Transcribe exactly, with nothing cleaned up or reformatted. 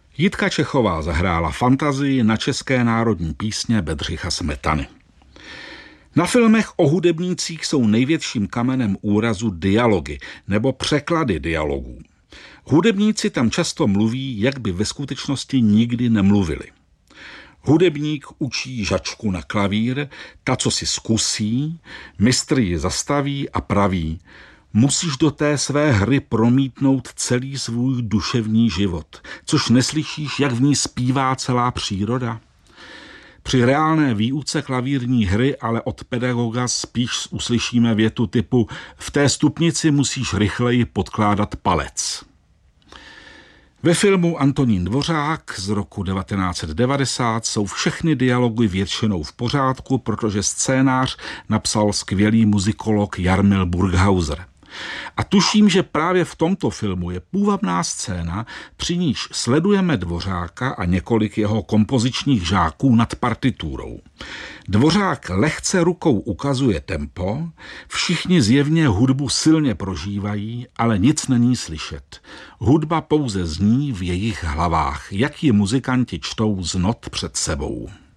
Jitka Čechová zahrála fantazii na české národní písně Bedřicha Smetany. Na filmech o hudebnících jsou největším kamenem úrazu dialogy nebo překlady dialogů. Hudebníci tam často mluví, jak by ve skutečnosti nikdy nemluvili. Hudebník učí žačku na klavír, ta, co si zkusí, mistr ji zastaví a praví: musíš do té své hry promítnout celý svůj duševní život, což neslyšíš, jak v ní zpívá celá příroda. Při reálné výuce klavírní hry ale od pedagoga spíš uslyšíme větu typu: v té stupnici musíš rychleji podkládat palec. Ve filmu Antonín Dvořák z roku devatenáct set devadesát jsou všechny dialogy většinou v pořádku, protože scénář napsal skvělý muzikolog Jarmil Burghauser. A tuším, že právě v tomto filmu je půvabná scéna, při níž sledujeme Dvořáka a několik jeho kompozičních žáků nad partiturou. Dvořák lehce rukou ukazuje tempo, všichni zjevně hudbu silně prožívají, ale nic není slyšet. Hudba pouze zní v jejich hlavách, jak ji muzikanti čtou z not před sebou.